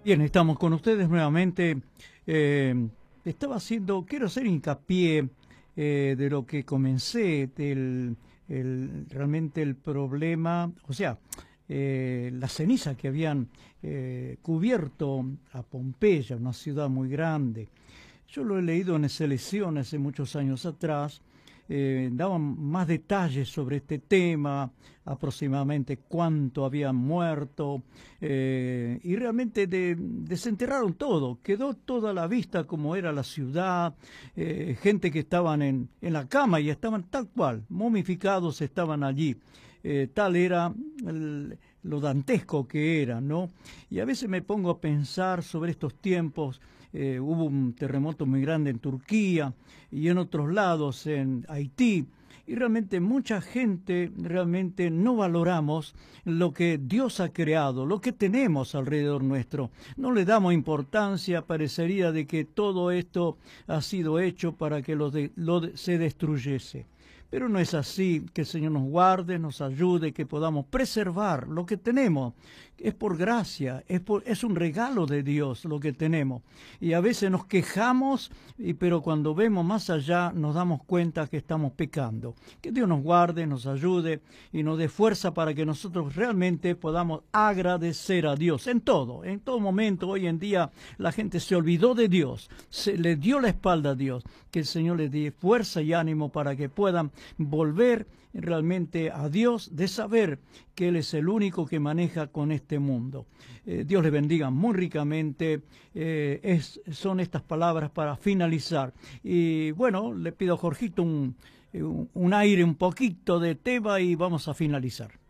Bien, estamos con ustedes nuevamente. Eh, quiero hacer hincapié de lo que comencé, realmente el problema, o sea, la ceniza que habían cubierto a Pompeya, una ciudad muy grande. Yo lo he leído en selección hace muchos años atrás. Daban más detalles sobre este tema, aproximadamente cuánto habían muerto, y realmente desenterraron todo, quedó toda la vista como era la ciudad, gente que estaban en la cama y estaban tal cual, momificados estaban allí. Tal era lo dantesco que era, ¿no? Y a veces me pongo a pensar sobre estos tiempos. Hubo un terremoto muy grande en Turquía y en otros lados, en Haití, y realmente mucha gente realmente no valoramos lo que Dios ha creado, lo que tenemos alrededor nuestro. No le damos importancia, parecería de que todo esto ha sido hecho para que se destruyese. Pero no es así, que el Señor nos guarde, nos ayude, que podamos preservar lo que tenemos. Es por gracia, es un regalo de Dios lo que tenemos. Y a veces nos quejamos, pero cuando vemos más allá nos damos cuenta que estamos pecando. Que Dios nos guarde, nos ayude y nos dé fuerza para que nosotros realmente podamos agradecer a Dios en todo momento. Hoy en día la gente se olvidó de Dios, se le dio la espalda a Dios. Que el Señor les dé fuerza y ánimo para que puedan volver realmente a Dios, de saber que Él es el único que maneja con este mundo. Dios les bendiga muy ricamente. Son estas palabras para finalizar. Y bueno, le pido a Jorgito un aire, un poquito de tema y vamos a finalizar.